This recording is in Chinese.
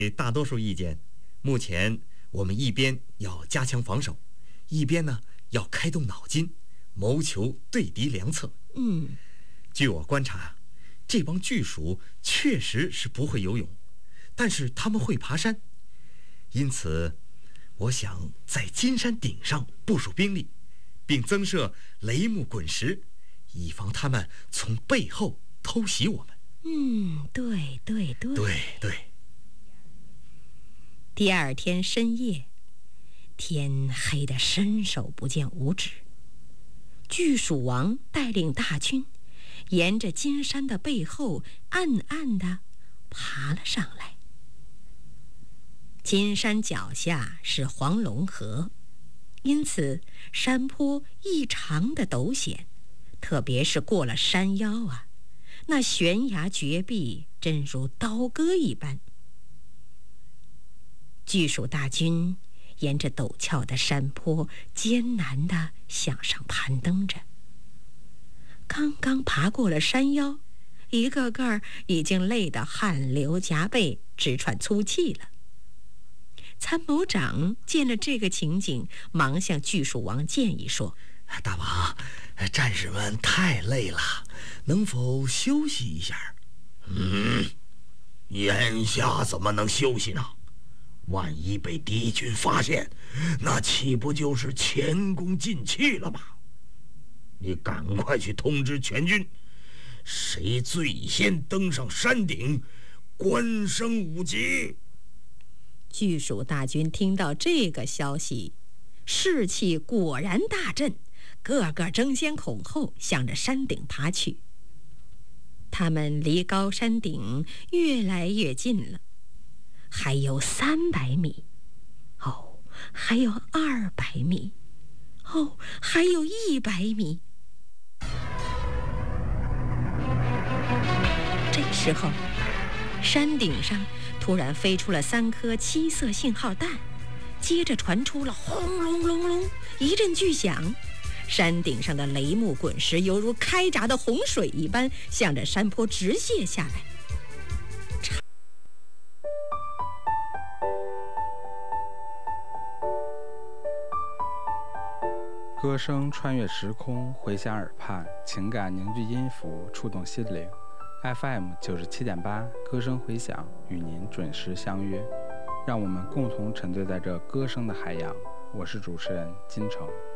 大多数意见，目前我们一边要加强防守，一边呢要开动脑筋，谋求对敌良策。据我观察，这帮巨鼠确实是不会游泳，但是他们会爬山，因此我想在金山顶上部署兵力，并增设雷木滚石，以防他们从背后偷袭我们。 对。 对。 第二天深夜，天黑得伸手不见五指，巨鼠王带领大军沿着金山的背后暗暗地爬了上来。金山脚下是黄龙河，因此山坡异常的陡险，特别是过了山腰啊，那悬崖绝壁真如刀割一般。巨鼠大军沿着陡峭的山坡艰难地向上攀登着，刚刚爬过了山腰，一个个已经累得汗流浃背，直喘粗气了。参谋长见了这个情景，忙向巨鼠王建议说： 大王，战士们太累了，能否休息一下？ 眼下怎么能休息呢？万一被敌军发现，那岂不就是前功尽弃了吗？你赶快去通知全军，谁最先登上山顶，官升5级。 巨鼠大军听到这个消息，士气果然大振，个个争先恐后向着山顶爬去。他们离高山顶越来越近了，还有300米，还有200米，还有100米。这时候，山顶上突然飞出了3颗7色信号弹，接着传出了轰隆隆隆一阵巨响，山顶上的雷木滚石犹如开闸的洪水一般，向着山坡直泻下来。 歌声穿越时空，回响耳畔，情感凝聚音符，触动心灵。FM 97.8，歌声回响，与您准时相约。让我们共同沉醉在这歌声的海洋。我是主持人金城。